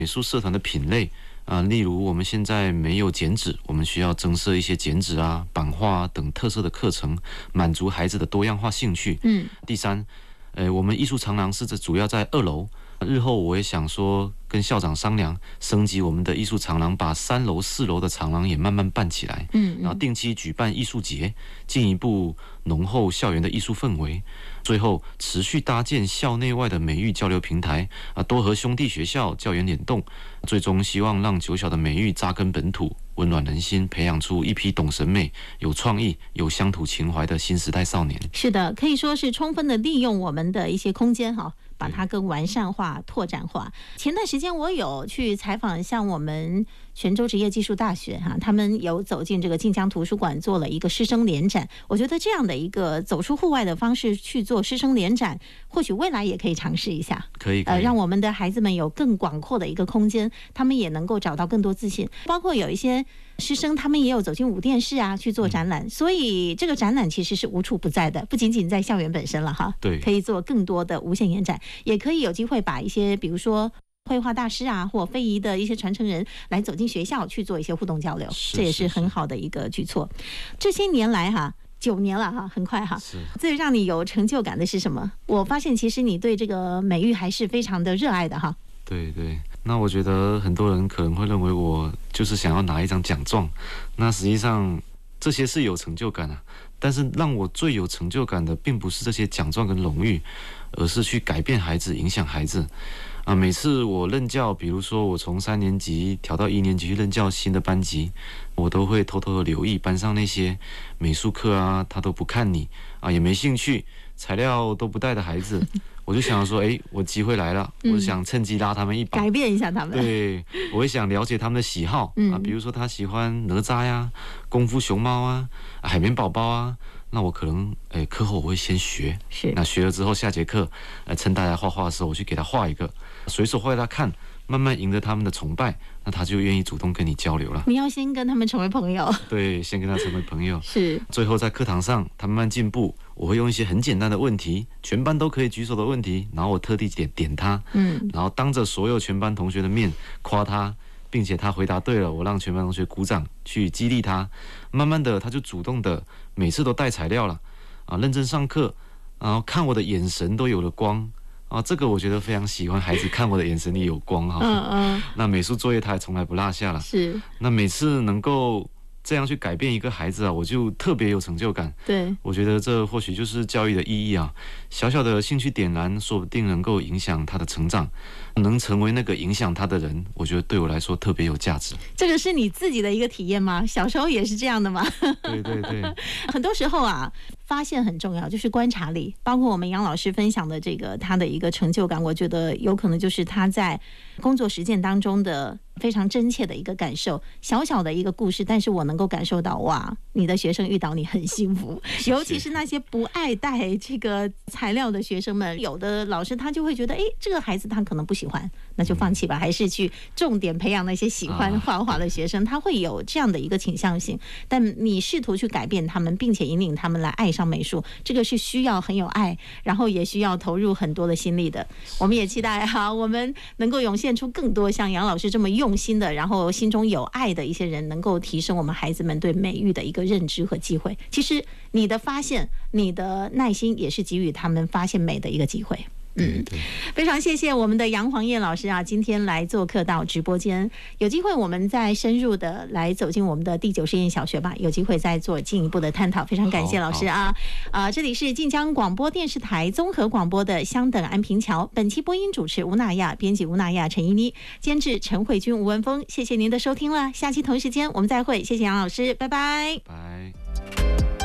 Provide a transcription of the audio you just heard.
美术社团的品类例如我们现在没有剪纸，我们需要增设一些剪纸啊、版画等特色的课程，满足孩子的多样化兴趣。第三，我们艺术长廊是主要在2楼。日后我也想说跟校长商量升级我们的艺术长廊，把3楼、4楼的长廊也慢慢办起来。然后定期举办艺术节，进一步浓厚校园的艺术氛围。最后持续搭建校内外的美育交流平台多和兄弟学校教研联动，最终希望让9小的美育扎根本土，温暖人心，培养出一批懂审美、有创意、有乡土情怀的新时代少年。 是的，可以说是充分的利用我们的一些空间把它更完善化、拓展化。前段时间我有去采访像我们泉州职业技术大学他们有走进这个晋江图书馆做了一个师生联展。我觉得这样的一个走出户外的方式去做师生联展，或许未来也可以尝试一下。 可以让我们的孩子们有更广阔的一个空间，他们也能够找到更多自信。包括有一些师生他们也有走进舞电室去做展览，所以这个展览其实是无处不在的，不仅仅在校园本身了对， 可以做更多的无限延展，也可以有机会把一些比如说绘画大师或非遗的一些传承人来走进学校去做一些互动交流，这也是很好的一个举措。这些年来9年了很快最让你有成就感的是什么？我发现其实你对这个美育还是非常的热爱的对，那我觉得很多人可能会认为我就是想要拿一张奖状，那实际上这些是有成就感但是让我最有成就感的并不是这些奖状跟荣誉，而是去改变孩子、影响孩子每次我任教，比如说我从3年级调到1年级去任教新的班级，我都会偷偷的留意班上那些美术课他都不看你也没兴趣，材料都不带的孩子，我就想说我机会来了，我想趁机拉他们一把， 改变一下他们。 对，我会想了解他们的喜好比如说他喜欢哪吒呀、功夫熊猫海绵宝宝那我可能课后我会先学，那学了之后下节课趁大家画画的时候，我去给他画一个，随手画给他看，慢慢赢得他们的崇拜，那他就愿意主动跟你交流了。 你要先跟他们成为朋友。 对，先跟他成为朋友。 是。 最后在课堂上他慢慢进步，我会用一些很简单的问题，全班都可以举手的问题，然后我特地点他，然后当着所有全班同学的面夸他，并且他回答对了，我让全班同学鼓掌去激励他。慢慢的他就主动的每次都带材料了认真上课，然后看我的眼神都有了光这个我觉得非常喜欢孩子看我的眼神里有光那美术作业他也从来不落下了。 是。 那每次能够这样去改变一个孩子我就特别有成就感。 对， 我觉得这或许就是教育的意义小小的兴趣点燃，说不定能够影响他的成长，能成为那个影响他的人，我觉得对我来说特别有价值。 这个是你自己的一个体验吗？小时候也是这样的吗？ 对。 很多时候发现很重要，就是观察力。包括我们杨老师分享的这个他的一个成就感，我觉得有可能就是他在工作实践当中的非常真切的一个感受。小小的一个故事，但是我能够感受到哇，你的学生遇到你很幸福。尤其是那些不爱带这个材料的学生们，有的老师他就会觉得这个孩子他可能不喜欢，那就放弃吧，还是去重点培养那些喜欢画画的学生，他会有这样的一个倾向性。但你试图去改变他们，并且引领他们来爱上美术，这个是需要很有爱，然后也需要投入很多的心力的。我们也期待我们能够涌现出更多像杨老师这么用心的，然后心中有爱的一些人，能够提升我们孩子们对美育的一个认知和机会。其实你的发现，你的耐心也是给予他们发现美的一个机会。非常谢谢我们的杨煌燕老师今天来做客到直播间。有机会我们再深入的来走进我们的第9实验小学吧，有机会再做进一步的探讨。非常感谢老师这里是晋江广播电视台综合广播的相等安平桥，本期播音主持吴娜亚，编辑吴娜亚、陈依妮，监制陈慧君、吴文峰。谢谢您的收听了，下期同时间我们再会，谢谢杨老师，拜拜。